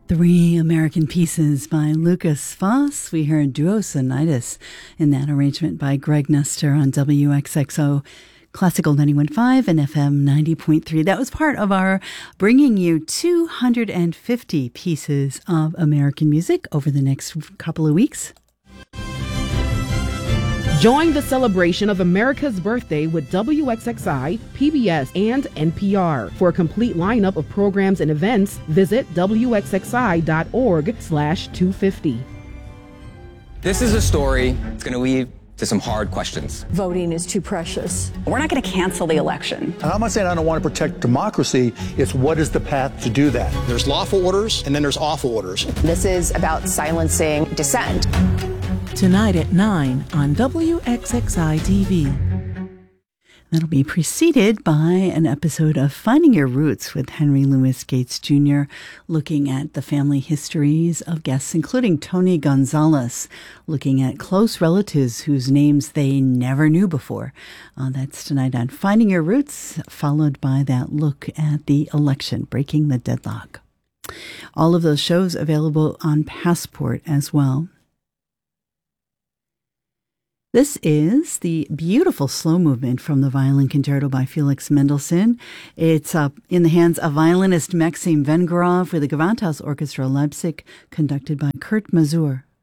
Three American Pieces by Lucas Foss. We heard Duosinitis in that arrangement by Greg Nestor on WXXO Classical 91.5 and FM 90.3. That was part of our bringing you 250 pieces of American music over the next couple of weeks. Join the celebration of America's birthday with WXXI, PBS, and NPR. For a complete lineup of programs and events, visit wxxi.org/250. This is a story that's going to lead to some hard questions. Voting is too precious. We're not going to cancel the election. And I'm not saying I don't want to protect democracy. It's what is the path to do that? There's lawful orders, and then there's awful orders. This is about silencing dissent. Tonight at 9 on WXXI TV. That'll be preceded by an episode of Finding Your Roots with Henry Louis Gates Jr., looking at the family histories of guests, including Tony Gonzalez, looking at close relatives whose names they never knew before. That's tonight on Finding Your Roots, followed by that look at the election, breaking the deadlock. All of those shows available on Passport as well. This is the beautiful slow movement from the Violin Concerto by Felix Mendelssohn. It's in the hands of violinist Maxim Vengerov with the Gewandhaus Orchestra Leipzig, conducted by Kurt Masur.